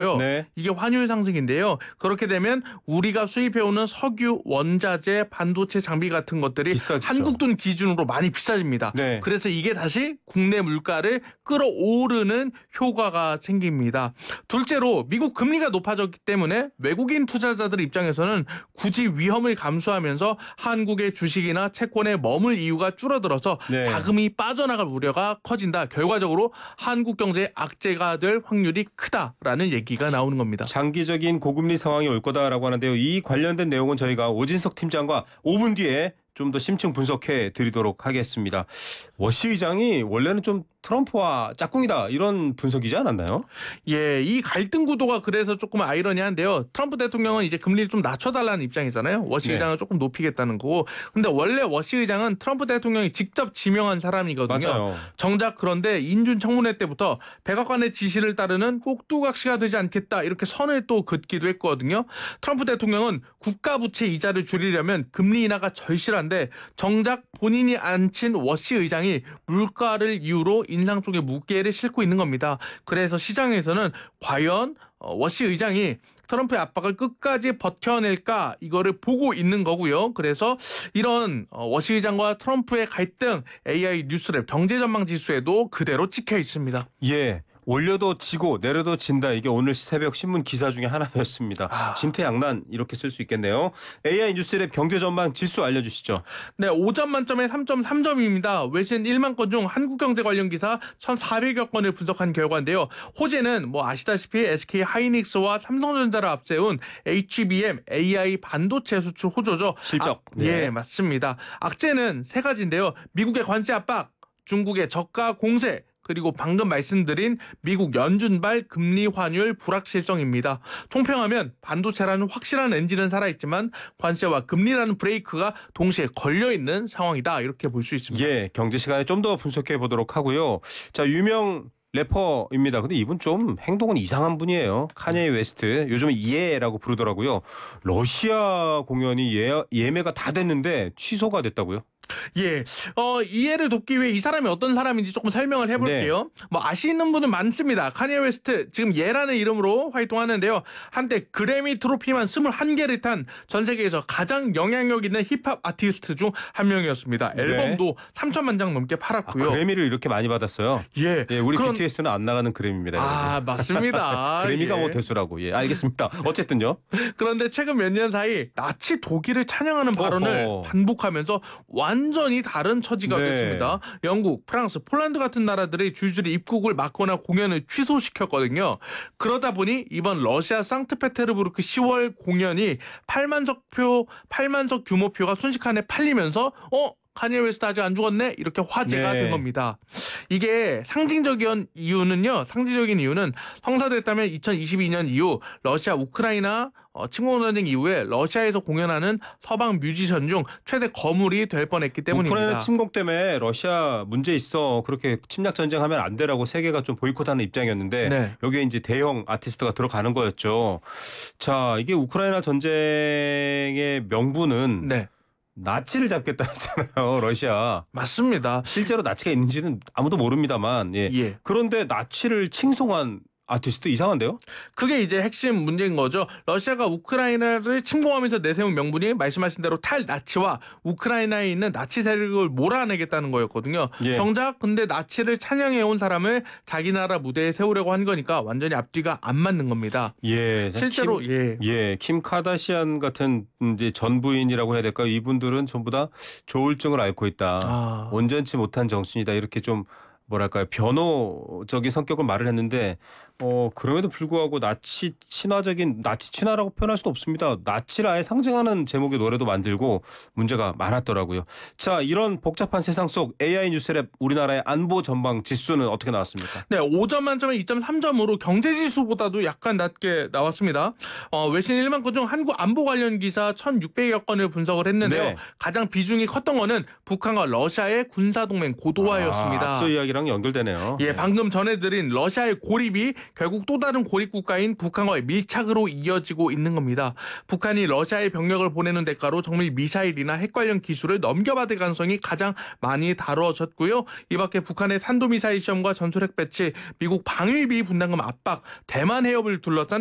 네. 이게 환율 상승인데요. 그렇게 되면 우리가 수입해오는 석유, 원자재, 반도체 장비 같은 것들이 비싸지죠. 한국 돈 기준으로 많이 비싸집니다. 네. 그래서 이게 다시 국내 물가를 끌어오르는 효과가 생깁니다. 둘째로 미국 금리가 높아졌기 때문에 외국인 투자자들 입장에서는 굳이 위험을 감수하면서 한국의 주식이나 채권에 머물 이유가 줄어들어서 네. 자금이 빠져나갈 우려가 커진다. 결과적으로 한국 경제에 악재가 될 확률이 크다라는 얘기가 나오는 겁니다. 장기적인 고금리 상황이 올 거다라고 하는데요. 이 관련된 내용은 저희가 오진석 팀장과 5분 뒤에 좀 더 심층 분석해 드리도록 하겠습니다. 워시 의장이 원래는 좀 트럼프와 짝꿍이다 이런 분석이지 않았나요? 예, 이 갈등 구도가 그래서 조금 아이러니한데요. 트럼프 대통령은 이제 금리를 좀 낮춰달라는 입장이잖아요. 워시 네. 의장을 조금 높이겠다는 거고. 근데 원래 워시 의장은 트럼프 대통령이 직접 지명한 사람이거든요. 맞아요. 정작 그런데 인준 청문회 때부터 백악관의 지시를 따르는 꼭두각시가 되지 않겠다 이렇게 선을 또 긋기도 했거든요. 트럼프 대통령은 국가 부채 이자를 줄이려면 금리 인하가 절실한데 정작 본인이 앉힌 워시 의장이 물가를 이유로 인상 쪽에 무게를 싣고 있는 겁니다. 그래서 시장에서는 과연 워시 의장이 트럼프의 압박을 끝까지 버텨낼까 이거를 보고 있는 거고요. 그래서 이런 워시 의장과 트럼프의 갈등 AI 뉴스랩 경제전망지수에도 그대로 찍혀 있습니다. 예. 올려도 지고 내려도 진다. 이게 오늘 새벽 신문 기사 중에 하나였습니다. 진퇴양난 이렇게 쓸 수 있겠네요. AI 뉴스랩 경제전망 지수 알려주시죠. 네, 5점 만점에 3.3점입니다. 외신 1만 건 중 한국경제 관련 기사 1,400여 건을 분석한 결과인데요. 호재는 뭐 아시다시피 SK 하이닉스와 삼성전자를 앞세운 HBM AI 반도체 수출 호조죠. 실적. 예, 맞습니다. 악재는 세 가지인데요. 미국의 관세 압박, 중국의 저가 공세, 그리고 방금 말씀드린 미국 연준발 금리 환율 불확실성입니다. 총평하면 반도체라는 확실한 엔진은 살아있지만 관세와 금리라는 브레이크가 동시에 걸려있는 상황이다. 이렇게 볼 수 있습니다. 예, 경제 시간에 좀 더 분석해 보도록 하고요. 자, 유명 래퍼입니다. 근데 이분 좀 행동은 이상한 분이에요. 카니에 웨스트. 요즘은 예라고 부르더라고요. 러시아 공연이 예매가 다 됐는데 취소가 됐다고요? 예, 이해를 돕기 위해 이 사람이 어떤 사람인지 조금 설명을 해볼게요. 뭐 아시는 분은 많습니다. 카니에 웨스트 지금 예라는 이름으로 활동하는데요. 한때 그래미 트로피만 21개를 탄 전 세계에서 가장 영향력 있는 힙합 아티스트 중 한 명이었습니다. 앨범도 3천만 장 넘게 팔았고요. 그래미를 이렇게 많이 받았어요? 예, 우리 BTS는 안 나가는 그래미입니다. 맞습니다. 그래미가 예. 뭐 대수라고. 예, 알겠습니다. 어쨌든요. 그런데 최근 몇 년 사이 나치 독일을 찬양하는 발언을 반복하면서 완전히 다른 처지가 됐습니다. 영국, 프랑스, 폴란드 같은 나라들이 줄줄이 입국을 막거나 공연을 취소시켰거든요. 그러다 보니 이번 러시아 상트페테르부르크 10월 공연이 8만석 규모표가 순식간에 팔리면서 카니에 웨스트 아직 안 죽었네? 이렇게 화제가 된 겁니다. 이게 상징적인 이유는 성사됐다면 2022년 이후 러시아 우크라이나 침공 전쟁 이후에 러시아에서 공연하는 서방 뮤지션 중 최대 거물이 될 뻔했기 때문입니다. 우크라이나 침공 때문에 러시아 문제 있어. 그렇게 침략 전쟁하면 안 되라고 세계가 좀 보이콧하는 입장이었는데 여기에 이제 대형 아티스트가 들어가는 거였죠. 자, 이게 우크라이나 전쟁의 명분은 나치를 잡겠다 했잖아요. 러시아. 맞습니다. 실제로 나치가 있는지는 아무도 모릅니다만. 그런데 나치를 칭송한 아티스트 이상한데요? 그게 이제 핵심 문제인 거죠. 러시아가 우크라이나를 침공하면서 내세운 명분이 말씀하신 대로 탈나치와 우크라이나에 있는 나치 세력을 몰아내겠다는 거였거든요. 정작 근데 나치를 찬양해온 사람을 자기 나라 무대에 세우려고 한 거니까 완전히 앞뒤가 안 맞는 겁니다. 실제로 킴 카다시안 같은 이제 전 부인이라고 해야 될까요? 이분들은 전부 다 조울증을 앓고 있다. 온전치 못한 정신이다. 이렇게 좀 뭐랄까요, 변호적인 성격을 말을 했는데 그럼에도 불구하고 나치 친화라고 표현할 수도 없습니다. 나치를 아예 상징하는 제목의 노래도 만들고 문제가 많았더라고요. 자, 이런 복잡한 세상 속 AI 뉴스랩 우리나라의 안보 전망 지수는 어떻게 나왔습니까? 네, 5점 만점에 2.3점으로 경제지수보다도 약간 낮게 나왔습니다. 외신 1만 건 중 한국 안보 관련 기사 1,600여 건을 분석을 했는데요. 가장 비중이 컸던 거는 북한과 러시아의 군사동맹 고도화였습니다. 앞서 이야기랑 연결되네요. 방금 전해드린 러시아의 고립이 결국 또 다른 고립 국가인 북한과의 밀착으로 이어지고 있는 겁니다. 북한이 러시아에 병력을 보내는 대가로 정밀 미사일이나 핵 관련 기술을 넘겨받을 가능성이 가장 많이 다뤄졌고요. 이 밖에 북한의 탄도미사일 시험과 전술핵 배치, 미국 방위비 분담금 압박, 대만 해협을 둘러싼